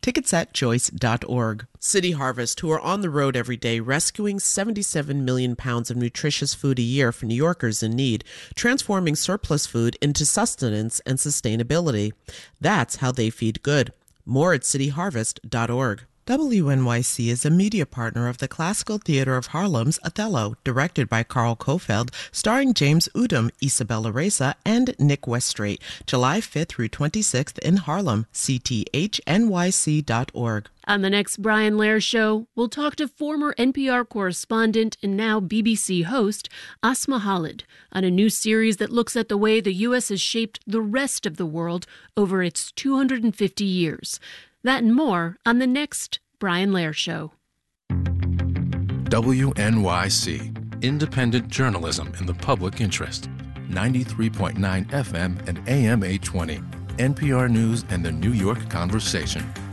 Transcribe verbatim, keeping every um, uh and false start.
Tickets at joyce dot org. City Harvest, who are on the road every day rescuing seventy-seven million pounds of nutritious food a year for New Yorkers in need, transforming surplus food into sustenance and sustainability. That's how they feed good. More at city harvest dot org. W N Y C is a media partner of the Classical Theater of Harlem's Othello, directed by Carl Kofeld, starring James Udom, Isabella Reza, and Nick Westrate, July fifth through twenty-sixth in Harlem, c t h n y c dot org. On the next Brian Lehrer Show, we'll talk to former N P R correspondent and now B B C host Asma Khalid on a new series that looks at the way the U S has shaped the rest of the world over its two hundred fifty years. That and more on the next Brian Lehrer Show. W N Y C, independent journalism in the public interest. ninety-three point nine F M and A M eight twenty. N P R News and the New York Conversation.